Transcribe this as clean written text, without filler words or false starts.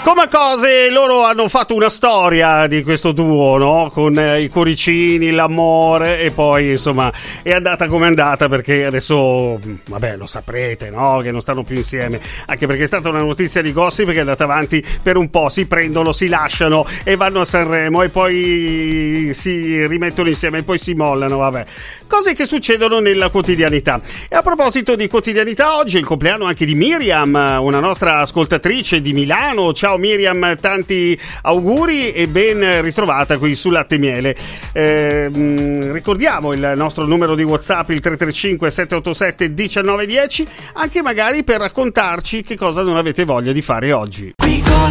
Come cose, loro hanno fatto una storia di questo duo, no? Con i cuoricini, l'amore, e poi insomma è andata come è andata, perché adesso, vabbè, lo saprete, no? Che non stanno più insieme, anche perché è stata una notizia di gossip che è andata avanti per un po', si prendono, si lasciano e vanno a Sanremo e poi si rimettono insieme e poi si mollano, vabbè. Cose che succedono nella quotidianità. E a proposito di quotidianità, oggi è il compleanno anche di Miriam, una nostra ascoltatrice di Milano. Ciao Miriam, tanti auguri e ben ritrovata qui su Latte e Miele. Ricordiamo il nostro numero di WhatsApp, il 335 787 1910, anche magari per raccontarci che cosa non avete voglia di fare oggi.